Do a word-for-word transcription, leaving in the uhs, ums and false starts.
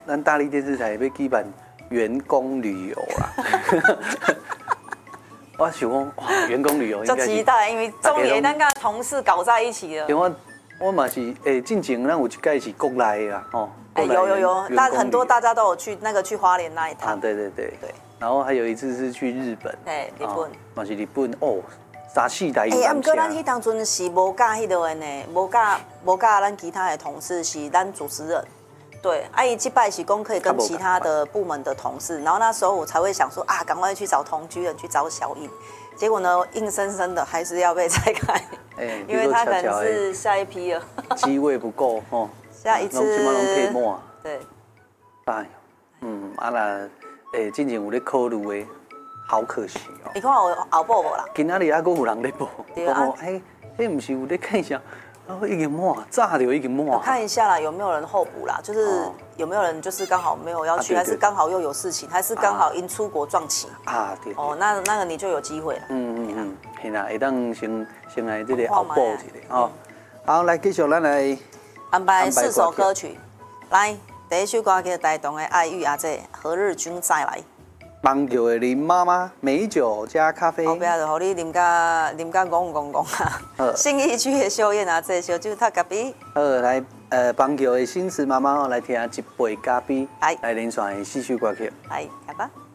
咱大力电视台要举办员工旅游啦。我想讲，哇，员工旅游应就该是期待，因为终于咱跟同事搞在一起了。 因为我我嘛是诶，进前咱有一届是国内的啦，哦， 哎，有有有， 那但很多大家都有去那个去花莲那一趟。 啊，对对对对。 然后还有一次是去日本， 哎，日本， 嘛是日本哦，三四台游哎，啊， 览车。 不过咱迄当阵是无教迄个的呢，无教无教咱其他的同事，是咱主持人。对，阿姨祭拜喜功可以跟其他的部门的同事，然后那时候我才会想说啊，赶快去找同居人，去找小颖。结果呢，硬生生的还是要被拆开， 哎， 因为他可能是下一批了， 机位不够哦。 下一次， 对，哎，嗯，啊那，诶，之前有咧考虑的，好可惜哦。 你看我后补无啦？ 今仔日还佫有人咧补， 对啊， 哎，迄唔是有咧看啥？哦，已经满，炸就已经满。 我看一下啦，有没有人候补啦？就是有没有人就是刚好没有要去，还是刚好又有事情，还是刚好因出国撞期啊？对。 哦，那那个你就有机会了。 嗯嗯嗯，係啦，會當先先來這個後補一下哦。好，來繼續咱來安排四首歌曲，來第一首歌叫台東的愛與阿姐，何日君再來。 邦橋的林媽媽，美酒加咖啡。 後壁就互你啉甲啉甲講講講啊。信義區的小燕阿姐，燒酒塔咖啡。 好，來呃邦橋的新慈媽媽哦，來聽一杯咖啡。 來， 來連選四首歌曲。 來，來吧。